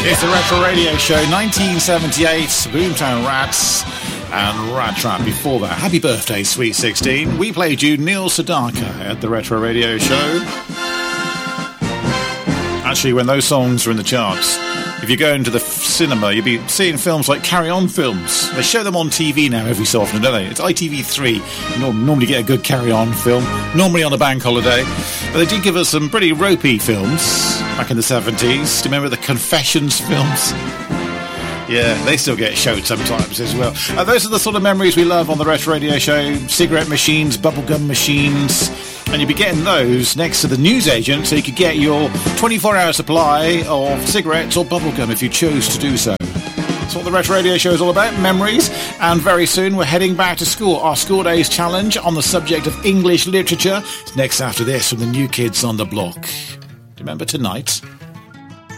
It's the Retro Radio Show, 1978, Boomtown Rats and Rat Trap before that. Happy birthday, Sweet 16. We played you Neil Sedaka at the Retro Radio Show. Actually, when those songs are in the charts, if you go into the cinema, you'll be seeing films like Carry On films. They show them on TV now every so often, don't they? It's ITV3. You normally get a good Carry On film, normally on a bank holiday. But they did give us some pretty ropey films back in the 70s. Do you remember the Confessions films? Yeah, they still get showed sometimes as well. Those are the sort of memories we love on the Retro Radio Show. Cigarette machines, bubblegum machines. And you'll be getting those next to the newsagent, so you could get your 24-hour supply of cigarettes or bubblegum if you chose to do so. That's what the Retro Radio Show is all about, memories. And very soon we're heading back to school. Our School Days Challenge on the subject of English literature is next after this from the New Kids on the Block. Do you remember Tonight?